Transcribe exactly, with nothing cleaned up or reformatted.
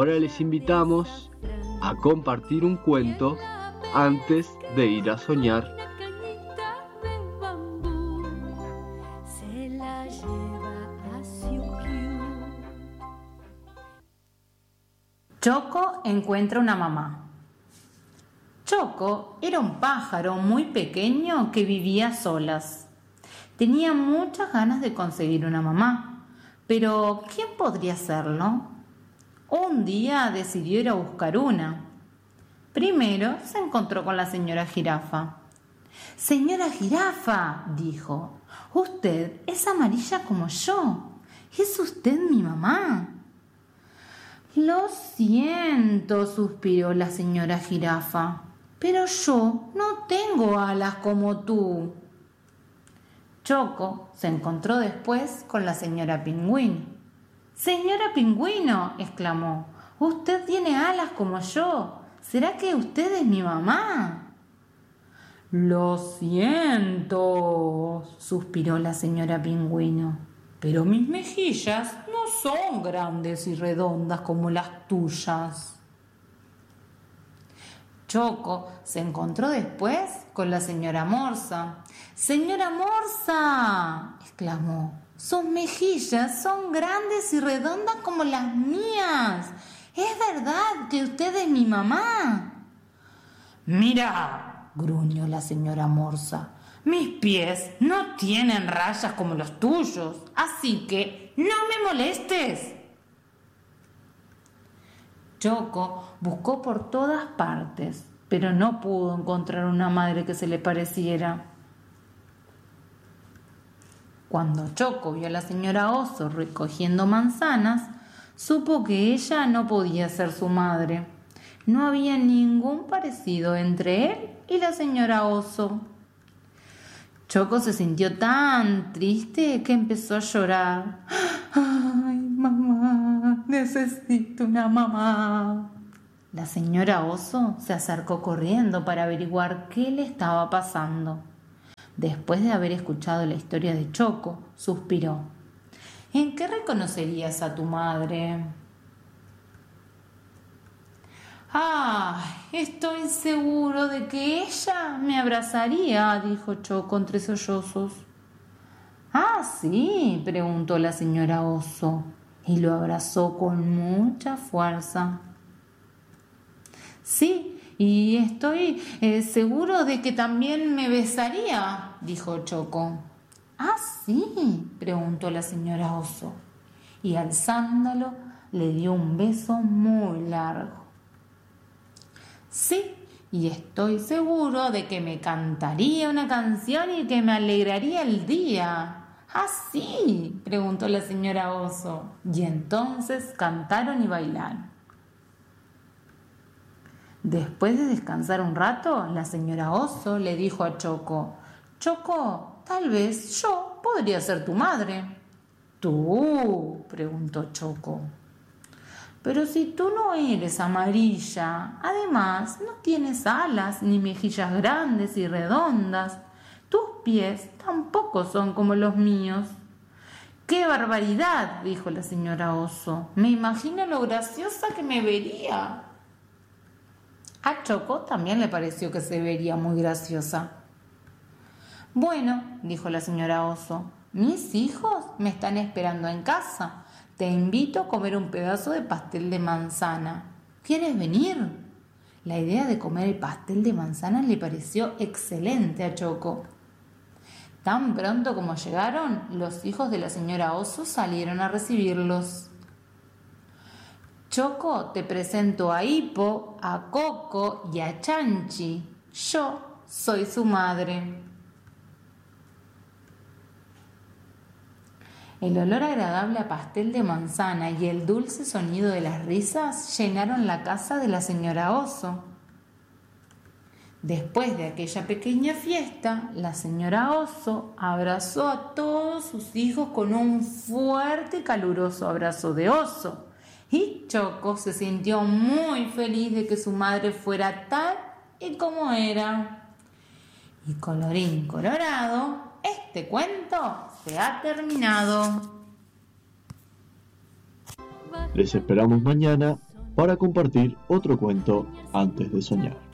Ahora les invitamos a compartir un cuento antes de ir a soñar. Choco encuentra una mamá. Choco era un pájaro muy pequeño que vivía a solas. Tenía muchas ganas de conseguir una mamá, pero ¿quién podría hacerlo? Un día decidió ir a buscar una. Primero se encontró con la señora Jirafa. «Señora Jirafa», dijo, «usted es amarilla como yo. ¿Es usted mi mamá?» «Lo siento», suspiró la señora Jirafa, «pero yo no tengo alas como tú». Choco se encontró después con la señora Pingüino. «Señora Pingüino», exclamó, «usted tiene alas como yo. ¿Será que usted es mi mamá?» «Lo siento», suspiró la señora Pingüino, «pero mis mejillas no son grandes y redondas como las tuyas». Choco se encontró después con la señora Morsa. «Señora Morsa», exclamó, «sus mejillas son grandes y redondas como las mías. ¿Es verdad que usted es mi mamá?» «Mira», gruñó la señora Morsa, «mis pies no tienen rayas como los tuyos, así que no me molestes». Choco buscó por todas partes, pero no pudo encontrar una madre que se le pareciera. Cuando Choco vio a la señora Oso recogiendo manzanas, supo que ella no podía ser su madre. No había ningún parecido entre él y la señora Oso. Choco se sintió tan triste que empezó a llorar. «¡Ay, mamá! Necesito una mamá». La señora Oso se acercó corriendo para averiguar qué le estaba pasando. Después de haber escuchado la historia de Choco, suspiró. «¿En qué reconocerías a tu madre?» «Ah, estoy seguro de que ella me abrazaría», dijo Choco entre sollozos. «¿Ah, sí?», preguntó la señora Oso, y lo abrazó con mucha fuerza. «Sí, y estoy eh, seguro de que también me besaría», dijo Choco. «¿Ah, sí?», preguntó la señora Oso, y alzándolo le dio un beso muy largo. «Sí, y estoy seguro de que me cantaría una canción y que me alegraría el día». «¿Ah, sí?», preguntó la señora Oso, y entonces cantaron y bailaron. Después de descansar un rato, la señora Oso le dijo a Choco: «Choco, tal vez yo podría ser tu madre». «¿Tú?», preguntó Choco. «Pero si tú no eres amarilla, además no tienes alas ni mejillas grandes y redondas, tus pies tampoco son como los míos». «¡Qué barbaridad!», dijo la señora Oso. «Me imagino lo graciosa que me vería». A Choco también le pareció que se vería muy graciosa. «Bueno», dijo la señora Oso, «mis hijos me están esperando en casa. Te invito a comer un pedazo de pastel de manzana. ¿Quieres venir?». La idea de comer el pastel de manzana le pareció excelente a Choco. Tan pronto como llegaron, los hijos de la señora Oso salieron a recibirlos. «Choco, te presento a Hippo, a Coco y a Chanchi. Yo soy su madre». El olor agradable a pastel de manzana y el dulce sonido de las risas llenaron la casa de la señora Oso. Después de aquella pequeña fiesta, la señora Oso abrazó a todos sus hijos con un fuerte y caluroso abrazo de oso. Y Choco se sintió muy feliz de que su madre fuera tal y como era. Y colorín colorado, este cuento se ha terminado. Les esperamos mañana para compartir otro cuento antes de soñar.